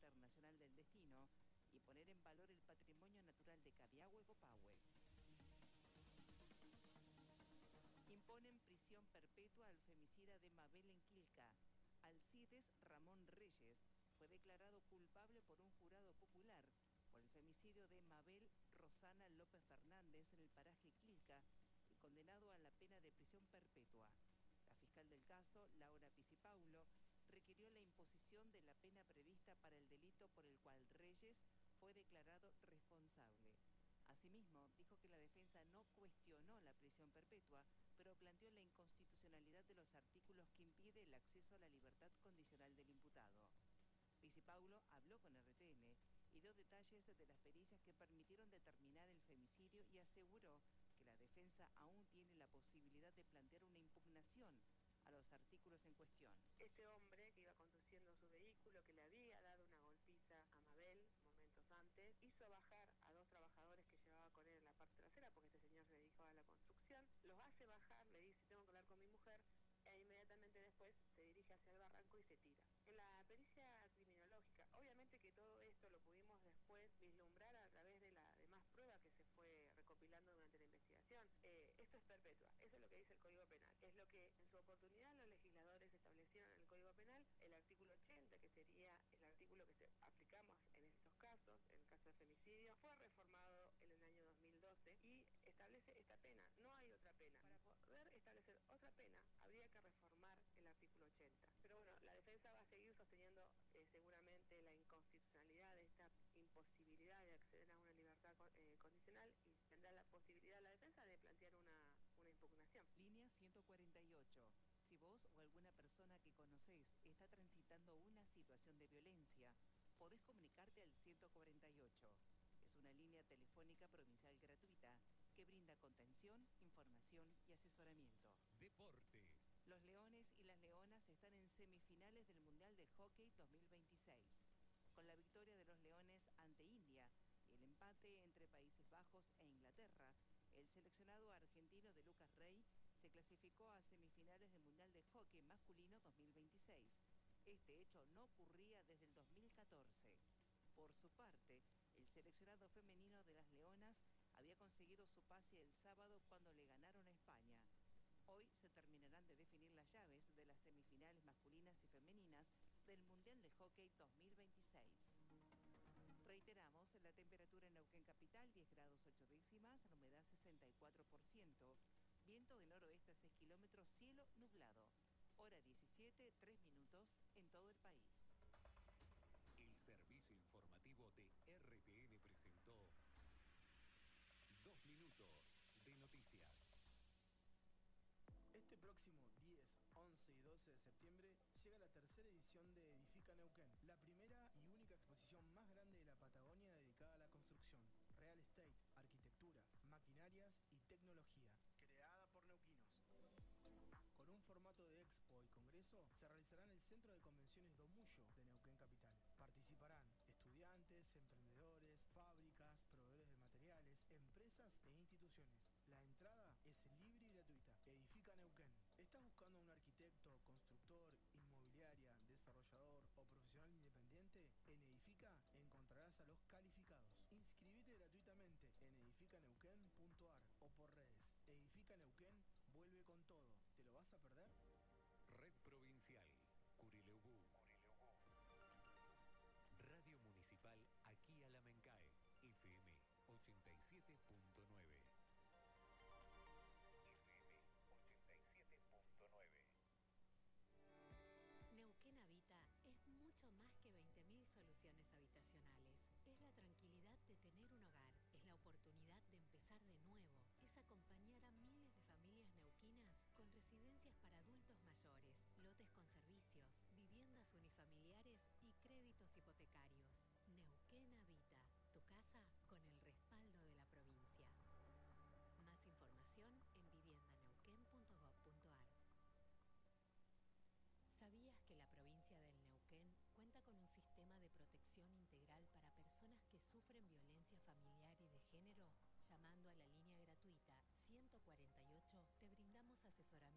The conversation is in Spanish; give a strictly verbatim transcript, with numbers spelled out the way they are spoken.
Internacional del Destino y poner en valor el patrimonio natural de Cabiahue-Copahue. Imponen prisión perpetua al femicida de Mabel en Quilca. Alcides Ramón Reyes fue declarado culpable por un jurado popular por el femicidio de Mabel Rosana López Fernández en el paraje Quilca y condenado a la pena de prisión perpetua. La fiscal del caso, Laura Pisipaulo, requirió la imposición de la pena prevista para el delito por el cual Reyes fue declarado responsable. Asimismo, dijo que la defensa no cuestionó la prisión perpetua, pero planteó la inconstitucionalidad de los artículos que impide el acceso a la libertad condicional del imputado. Pisipaulo habló con R T N y dio detalles de las pericias que permitieron determinar el femicidio y aseguró que la defensa aún tiene la posibilidad de plantear una impugnación a los artículos en cuestión. Este hombre que iba conduciendo su vehículo, que le había dado una golpiza a Mabel momentos antes, hizo bajar a dos trabajadores que llevaba con él en la parte trasera, porque este señor se dedicaba a la construcción, los hace bajar, le dice tengo que hablar con mi mujer, e inmediatamente después se dirige hacia el barranco y se tira. En la pericia criminológica, obviamente que todo esto lo pudimos después vislumbrar a través de las demás pruebas que se fue recopilando durante la investigación. Eh, esto es perpetua, eso es lo que dice el Código Penal, es lo que en su oportunidad los legisladores establecieron en el Código Penal, el artículo ochenta, que sería el artículo que se aplicamos en estos casos, en el caso de femicidio, fue reformado en el año dos mil doce y establece esta pena, no hay otra pena. Para poder establecer otra pena, habría que reformar el artículo ochenta. Pero bueno, la defensa va a seguir sosteniendo eh, seguramente la inconstitucionalidad de esta imposibilidad de acceder a una libertad eh, condicional, y tendrá la posibilidad la defensa de plantear una, una impugnación. Línea ciento cuarenta y ocho. Si vos o alguna persona que conocés está transitando una situación de violencia, podés comunicarte al ciento cuarenta y ocho. Es una línea telefónica provincial gratuita que brinda contención, información y asesoramiento. Deportes. Los Leones y las Leonas están en semifinales del Mundial de Hockey dos mil veintiséis. Con la victoria de los Leones ante India y el empate entre Países Bajos e Inglaterra, el seleccionado argentino de Lucas Rey se clasificó a semifinales del Mundial de Hockey masculino dos mil veintiséis. Este hecho no ocurría desde el dos mil catorce. Por su parte, el seleccionado femenino de las Leonas había conseguido su pase el sábado cuando le ganaron a España. Hoy se terminarán de definir las llaves de las semifinales masculinas y femeninas del Mundial de Hockey dos mil veintiséis. Reiteramos, la temperatura en Neuquén Capital diez grados ocho décimas, la humedad sesenta y cuatro por ciento, viento de noroeste a seis kilómetros, cielo nublado. Hora diecisiete, tres minutos en todo el país. El servicio informativo de R T N presentó Dos Minutos de Noticias. Este próximo diez, once y doce de septiembre llega la tercera edición de Edifica Neuquén, la primera y única exposición más grande de la Patagonia dedicada a la construcción, real estate, arquitectura, maquinarias y tecnología, creada por neuquinos. Con un formato de expo y congreso, se realizará en el Centro de Convenciones Domullo de Neuquén Capital. Participarán estudiantes, emprendedores, fábricas, proveedores de materiales, empresas e instituciones. La entrada es libre y gratuita. Edifica Neuquén. ¿Estás buscando un arquitecto, constructor, inmobiliaria, desarrollador o profesional independiente? En Edifica encontrarás a los calificados. Inscribite gratuitamente en edifica neuquén punto ar o por redes. Edifica Neuquén vuelve con todo. ¿Te lo vas a perder? Red Provincial. Curileubú. Radio Municipal Aquí Alamencae. F M ochenta y siete punto nueve. F M ochenta y siete punto nueve. Neuquén Habita es mucho más que veinte mil soluciones habitacionales. Es la tranquilidad de tener un hogar, es la oportunidad de empezar de nuevo, es acompañar a miles de familias neuquinas con residencias para adultos mayores, lotes con servicios, viviendas unifamiliares y créditos hipotecarios. Neuquén Habita, tu casa con el respaldo de la provincia. Más información en vivienda neuquén punto gob punto ar. ¿Sabías que la provincia del Neuquén cuenta con un sistema de protección integral para personas que sufren violencia familiar y de género? Llamando a la línea gratuita ciento cuarenta y ocho, te brindamos asesoramiento